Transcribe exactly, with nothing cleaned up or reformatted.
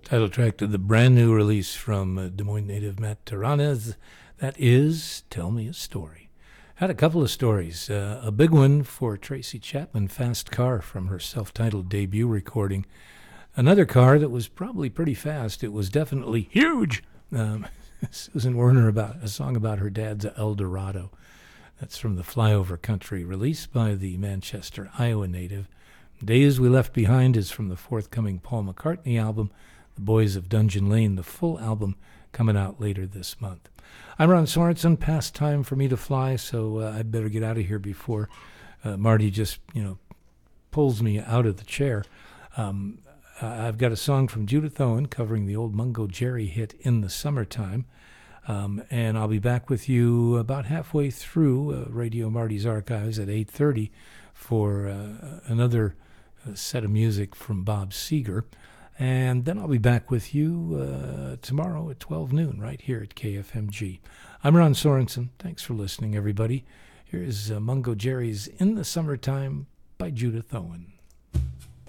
Title track to the brand new release from uh, Des Moines native Matt Taranes. That is Tell Me a Story. Had a couple of stories. Uh, a big one for Tracy Chapman, Fast Car, from her self-titled debut recording. Another car that was probably pretty fast. It was definitely huge. Um, Susan Werner, about a song about her dad's El Dorado. That's from the Flyover Country, released by the Manchester, Iowa native. Days We Left Behind is from the forthcoming Paul McCartney album, The Boys of Dungeon Lane, the full album coming out later this month. I'm Ron Sorensen. Past time for me to fly, so uh, I'd better get out of here before uh, Marty just, you know, pulls me out of the chair. Um, I've got a song from Judith Owen covering the old Mungo Jerry hit In the Summertime. Um, and I'll be back with you about halfway through uh, Radio Marty's Archives at eight thirty for uh, another uh, set of music from Bob Seger. And then I'll be back with you uh, tomorrow at twelve noon right here at K F M G. I'm Ron Sorensen. Thanks for listening, everybody. Here is uh, Mungo Jerry's In the Summertime by Judith Owen.